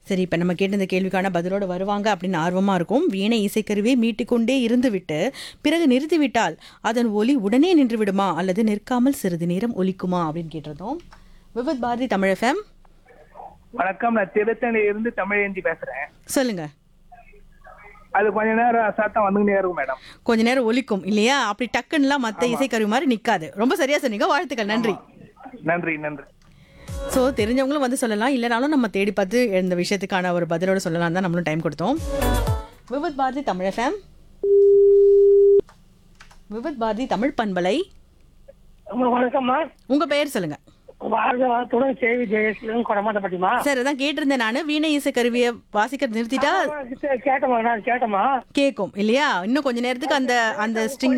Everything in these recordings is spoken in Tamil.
சரி, இப்போ நம்ம கேட்ட இந்த கேள்விக்கான பதிலோடு வருவாங்க அப்படின்னு ஆர்வமாக இருக்கும். வீணை இசைக்கருவியை மீட்டிக்கொண்டே இருந்துவிட்டு பிறகு நிறுத்திவிட்டால் அதன் ஒலி உடனே நின்று விடுமா அல்லது நிற்காமல் சிறிது நேரம் ஒலிக்குமா அப்படின்னு கேட்டிருந்தோம். விவித் பாரதி தமிழ் எஃப்எம். வணக்கம், நான் திருத்தணியில இருந்து தமிழேந்தி பேசுறேன். சொல்லுங்க. அது கொஞ்ச நேரம் சத்தம் வந்துகிட்டே இருக்கும் மேடம். கொஞ்ச நேரம் ஒலிக்கும் இல்லையா? அப்படி டக்குன்னுலாம் மற்ற இசைக்கருவி மாதிரி நிற்காது. ரொம்ப சரியா சொன்னீங்க, வாழ்த்துக்கள், நன்றி. நன்றி நன்றி. ஸோ தெரிஞ்சவங்களும் வந்து சொல்லலாம், இல்லைனாலும் நம்ம தேடி பார்த்து இந்த விஷயத்துக்கான ஒரு பதிலோடு சொல்லலாம் தான் நம்மளும் டைம் கொடுத்தோம். விவித் பாரதி தமிழ் எஃப்எம். விவித் பாரதி தமிழ் பண்பலை. வணக்கம்மா. உங்க பெயர் சொல்லுங்க. சார், அதான் கேட்டிருந்தேன் நானு. வீணை இசை கருவியை வாசிக்க நிறுத்திட்டா கேட்டமா கேக்கும் இல்லையா? இன்னும் கொஞ்ச நேரத்துக்கு அந்த அந்த ஸ்ட்ரிங்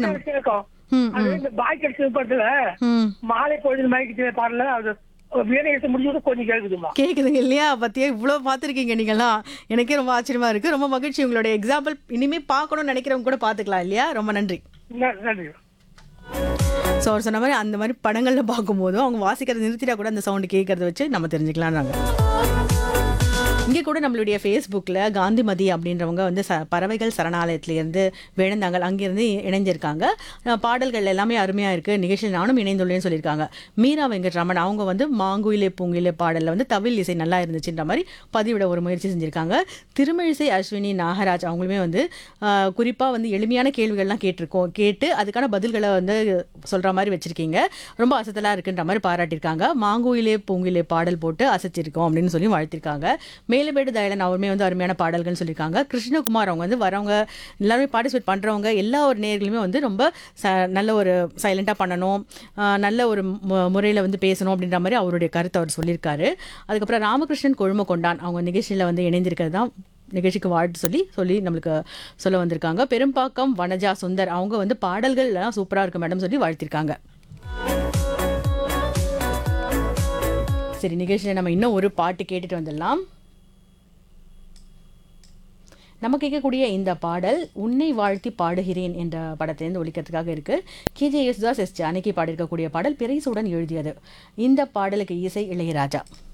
மாலை பொழுது மயக்கிட்டு பாடல அது வீணை இசை முடிஞ்சது கொஞ்சம் கேக்குதுமா. கேக்குதுங்க இல்லையா? பத்தியா இவ்வளவு பாத்திருக்கீங்க நீங்கெல்லாம். எனக்கே ரொம்ப ஆச்சரியமா இருக்கு. ரொம்ப மகிழ்ச்சி. உங்களுடைய எக்ஸாம்பிள் இனிமே பார்க்கணும்னு நினைக்கிறவங்க கூட பாத்துக்கலாம் இல்லையா? ரொம்ப நன்றி. நன்றி. ஸோ அவர் சொன்ன மாதிரி அந்த மாதிரி படங்களில் பார்க்கும்போதும் அவங்க வாசிக்கிறத நிறுத்திட்டா கூட அந்த சவுண்டு கேட்கறத வச்சு நம்ம தெரிஞ்சுக்கலாம்னாங்க. இங்கே கூட நம்மளுடைய ஃபேஸ்புக்கில் காந்திமதி அப்படின்றவங்க வந்து பறவைகள் சரணாலயத்திலேருந்து வேணந்தாங்கள் அங்கேருந்து இணைஞ்சிருக்காங்க. பாடல்கள் எல்லாமே அருமையாக இருக்குது, நிகழ்ச்சியில் நானும் இணைந்துள்ளேன்னு சொல்லியிருக்காங்க. மீரா வெங்கட்ராமன் அவங்க வந்து மாங்குயிலே பூங்குயிலே பாடலில் வந்து தவில் இசை நல்லா இருந்துச்சுன்ற மாதிரி பதிவிட ஒரு முயற்சி செஞ்சுருக்காங்க. திருமிழிசை அஸ்வினி நாகராஜ் அவங்களுமே வந்து குறிப்பாக வந்து எளிமையான கேள்விகள்லாம் கேட்டு அதுக்கான பதில்களை வந்து சொல்கிற மாதிரி வச்சுருக்கீங்க. ரொம்ப அசத்தலாக இருக்குன்ற மாதிரி பாராட்டியிருக்காங்க. மாங்குயிலே பூங்குயிலே பாடல் போட்டு அசைச்சிருக்கோம் அப்படின்னு சொல்லி வாழ்த்திருக்காங்க. மேலபேடு தயலன் அவருமே வந்து அருமையான பாடல்கள்னு சொல்லியிருக்காங்க. கிருஷ்ணகுமார் அவங்க வந்து வரவங்க எல்லாருமே பார்ட்டிசிபேட் பண்ணுறவங்க எல்லா ஒரு நேர்களுமே வந்து ரொம்ப நல்ல ஒரு சைலண்டாக பண்ணணும், நல்ல ஒரு முறையில் வந்து பேசணும் அப்படின்ற மாதிரி அவருடைய கருத்தை அவர் சொல்லியிருக்காரு. அதுக்கப்புறம் ராமகிருஷ்ணன் கொழும கொண்டான் அவங்க நிகழ்ச்சியில் வந்து இணைந்திருக்கிறது தான் நிகழ்ச்சிக்கு வாழ்த்து சொல்லி நம்மளுக்கு சொல்ல வந்திருக்காங்க. பெரும்பாக்கம் வனஜா சுந்தர் அவங்க வந்து பாடல்கள் எல்லாம் சூப்பராக இருக்கு மேடம் சொல்லி வாழ்த்திருக்காங்க. சரி, நிகழ்ச்சியில் நம்ம இன்னும் ஒரு பாட்டு கேட்டுட்டு வந்துடலாம். நம்ம கேட்கக்கூடிய இந்த பாடல் உன்னை வாழ்த்தி பாடுகிறேன் என்ற படத்திலிருந்து ஒலிக்கிறதுக்காக இருக்கு. KJ யேசுதாஸ், எஸ் ஜானகி பாடியிருக்கக்கூடிய பாடல் பிறைசூடன் எழுதியது. இந்த பாடலுக்கு இசை இளையராஜா.